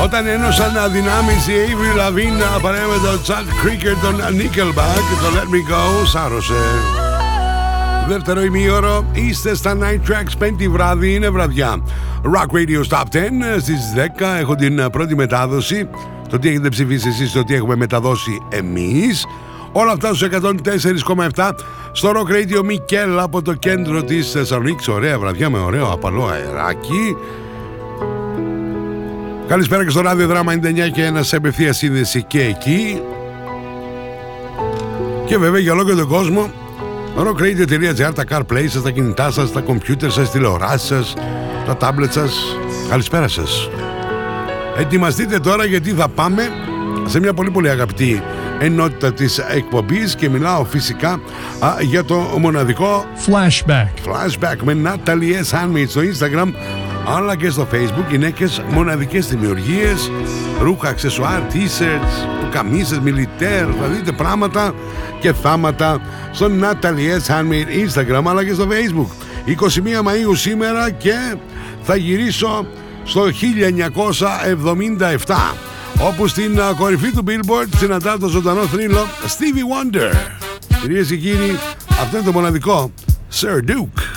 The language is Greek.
Όταν ένωσαν αδυνάμεις η Avril Lavigne παρέα με τον Chad Kroeger, τον Nickelback, το Let Me Go σάρωσε. Δεύτερο ημίωρο, είστε στα Night Tracks, πέμπτη βράδυ, είναι βραδιά. Rock Radio Top 10 στις 10 έχω την πρώτη μετάδοση. Το τι έχετε ψηφίσει εσείς, το τι έχουμε μεταδώσει εμείς. Όλα αυτά στους 104,7 στο Rock Radio Μικέλ από το κέντρο της Θεσσαλονίκης. Ωραία βραδιά με ωραίο απαλό αεράκι. Καλησπέρα και στο ραδιοδράμα 99 και ένα σε απευθεία σύνδεση και εκεί. Και βέβαια για ολόκληρο τον κόσμο rockradio.gr, τα CarPlay σας, τα κινητά σας, τα κομπιούτερ σας, τηλεοράσεις σας, τα τάμπλετ σας. Καλησπέρα σας. Ετοιμαστείτε τώρα γιατί θα πάμε σε μια πολύ πολύ αγαπητή ενότητα της εκπομπής και μιλάω φυσικά για το μοναδικό Flashback με Natalie S. Handmade στο Instagram αλλά και στο Facebook. Γυναίκες, μοναδικές δημιουργίες, ρούχα, αξεσουάρ, t-shirts, καμίσες, μιλιτέρ, θα δείτε πράγματα και θάματα στο Natalie S. Handmade Instagram αλλά και στο Facebook. 21 Μαΐου σήμερα και θα γυρίσω στο 1977 όπου στην κορυφή του Billboard συναντά το ζωντανό θρύλο Stevie Wonder. Κυρίες και κύριοι, αυτό είναι το μοναδικό Sir Duke.